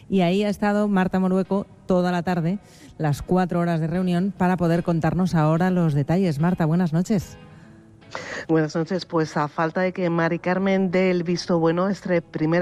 y ahí ha estado Marta Morueco toda la tarde, las 4 horas de reunión, para poder contarnos ahora los detalles. Marta, buenas noches. Buenas noches. Pues a falta de que Mari Carmen dé el visto bueno, este primer